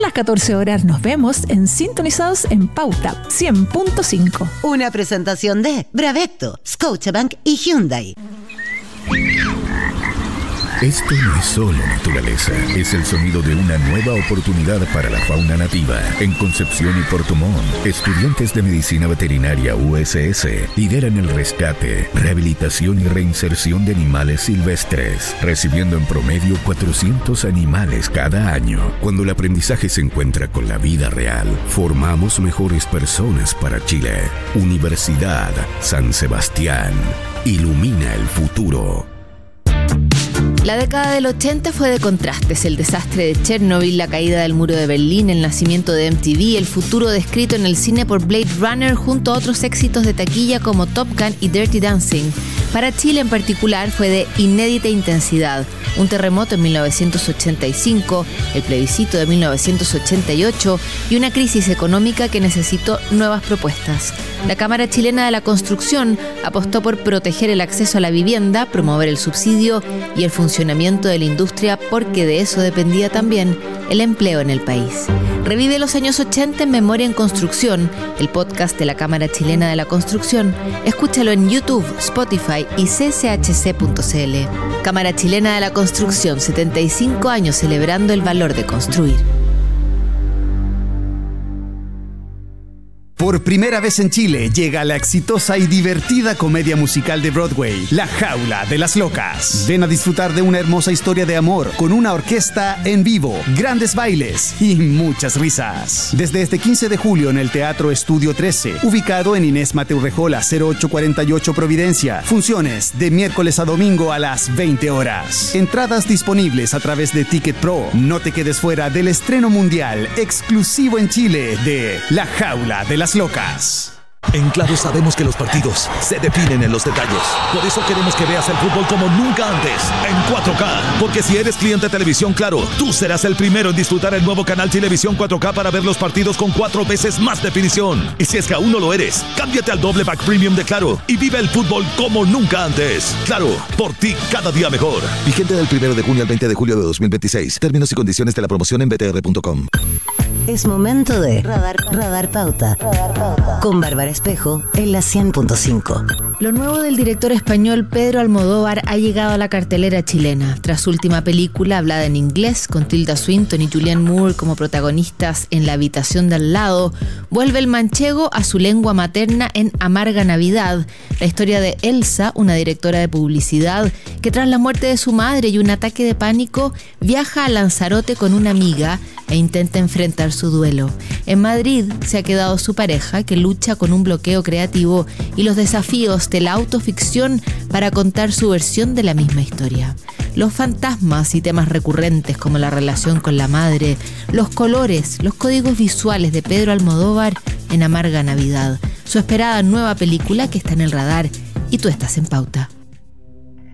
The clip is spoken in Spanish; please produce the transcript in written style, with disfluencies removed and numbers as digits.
A las 14 horas nos vemos en Sintonizados en Pauta 100.5. Una presentación de Bravecto, Scotiabank y Hyundai. Esto no es solo naturaleza, es el sonido de una nueva oportunidad para la fauna nativa. En Concepción y Puerto Montt, estudiantes de Medicina Veterinaria USS lideran el rescate, rehabilitación y reinserción de animales silvestres, recibiendo en promedio 400 animales cada año. Cuando el aprendizaje se encuentra con la vida real, formamos mejores personas para Chile. Universidad San Sebastián. Ilumina el futuro. La década del 80 fue de contrastes: el desastre de Chernobyl, la caída del muro de Berlín, el nacimiento de MTV, el futuro descrito en el cine por Blade Runner, junto a otros éxitos de taquilla como Top Gun y Dirty Dancing. Para Chile en particular fue de inédita intensidad: un terremoto en 1985, el plebiscito de 1988 y una crisis económica que necesitó nuevas propuestas. La Cámara Chilena de la Construcción apostó por proteger el acceso a la vivienda, promover el subsidio y el funcionamiento de la industria, porque de eso dependía también el empleo en el país. Revive los años 80 en Memoria en Construcción, el podcast de la Cámara Chilena de la Construcción. Escúchalo en YouTube, Spotify y cchc.cl. Cámara Chilena de la Construcción, 75 años celebrando el valor de construir. Por primera vez en Chile llega la exitosa y divertida comedia musical de Broadway, La Jaula de las Locas. Ven a disfrutar de una hermosa historia de amor con una orquesta en vivo, grandes bailes y muchas risas. Desde este 15 de julio en el Teatro Estudio 13, ubicado en Inés Mateu Rejola, 0848 Providencia. Funciones de miércoles a domingo a las 20 horas. Entradas disponibles a través de Ticket Pro. No te quedes fuera del estreno mundial exclusivo en Chile de La Jaula de las Locas. En Claro sabemos que los partidos se definen en los detalles. Por eso queremos que veas el fútbol como nunca antes, en 4K. Porque si eres cliente de Televisión Claro, tú serás el primero en disfrutar el nuevo canal Televisión 4K para ver los partidos con 4 veces más definición. Y si es que aún no lo eres, cámbiate al doble pack premium de Claro y vive el fútbol como nunca antes. Claro, por ti cada día mejor. Vigente del 1 de junio al 20 de julio de 2026. Términos y condiciones de la promoción en btr.com. Es momento de Radar Pauta. Con Bárbara Espejo en la 100.5. Lo nuevo del director español Pedro Almodóvar ha llegado a la cartelera chilena. Tras su última película, hablada en inglés, con Tilda Swinton y Julianne Moore como protagonistas en La habitación de al lado, vuelve el manchego a su lengua materna en Amarga Navidad, la historia de Elsa, una directora de publicidad que tras la muerte de su madre y un ataque de pánico, viaja a Lanzarote con una amiga e intenta enfrentar su duelo. En Madrid se ha quedado su pareja, que lucha con un bloqueo creativo y los desafíos de la autoficción para contar su versión de la misma historia. Los fantasmas y temas recurrentes como la relación con la madre, los colores, los códigos visuales de Pedro Almodóvar en Amarga Navidad. Su esperada nueva película que está en el radar y tú estás en Pauta.